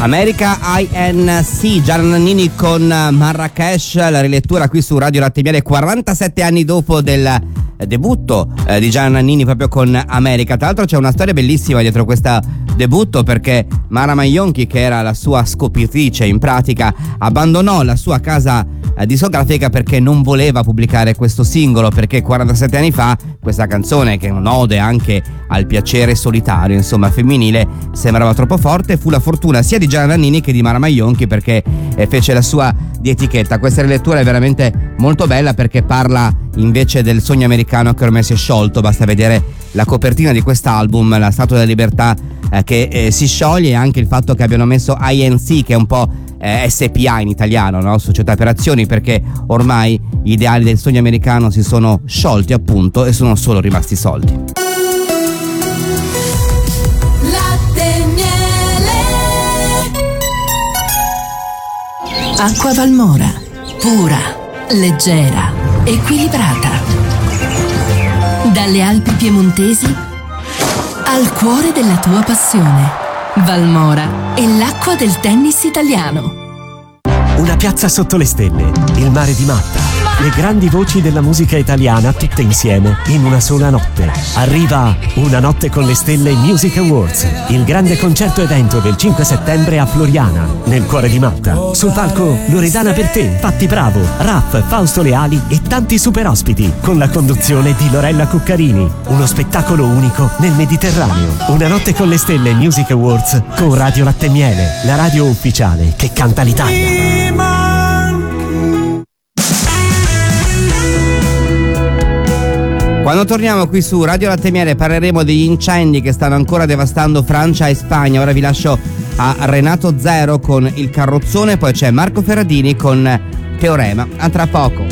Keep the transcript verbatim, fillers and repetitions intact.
America I N C, Gianna Nannini con Marrakesh, la rilettura qui su Radio Latte e Miele quarantasette anni dopo del debutto eh, di Gianna Nannini proprio con America. Tra l'altro c'è una storia bellissima dietro questo debutto, perché Mara Maionchi, che era la sua scopitrice in pratica, abbandonò la sua casa eh, discografica perché non voleva pubblicare questo singolo, perché quarantasette anni fa questa canzone, che è un'ode anche al piacere solitario, insomma femminile, sembrava troppo forte. Fu la fortuna sia di Gianna Nannini che di Mara Maionchi, perché eh, fece la sua di etichetta. Questa rilettura è veramente molto bella, perché parla invece del sogno americano che ormai si è sciolto. Basta vedere la copertina di quest'album, la Statua della Libertà eh, che eh, si scioglie, e anche il fatto che abbiano messo I N C, che è un po' eh, S P A in italiano, no? Società per azioni, perché ormai gli ideali del sogno americano si sono sciolti, appunto, e sono solo rimasti soldi. Latte Miele. Acqua Valmora, pura, leggera, equilibrata. Dalle Alpi piemontesi al cuore della tua passione. Valmora è l'acqua del tennis italiano. Una piazza sotto le stelle, il mare di Matta, le grandi voci della musica italiana tutte insieme in una sola notte. Arriva Una notte con le stelle Music Awards, il grande concerto evento del cinque settembre a Floriana, nel cuore di Matta. Sul palco Loredana Bertè, Patti Bravo, Raff, Fausto Leali e tanti super ospiti, con la conduzione di Lorella Cuccarini. Uno spettacolo unico nel Mediterraneo. Una notte con le stelle Music Awards con Radio Latte e Miele, la radio ufficiale che canta l'Italia. Quando torniamo qui su Radio Latte e Miele parleremo degli incendi che stanno ancora devastando Francia e Spagna. Ora vi lascio a Renato Zero con Il Carrozzone, poi c'è Marco Ferradini con Teorema. A tra poco.